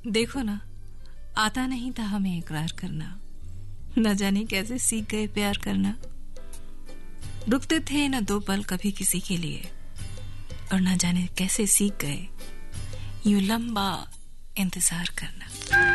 देखो ना, आता नहीं था हमें इकरार करना, न जाने कैसे सीख गए प्यार करना। रुकते थे न 2 पल कभी किसी के लिए, और न जाने कैसे सीख गए यूं लंबा इंतजार करना।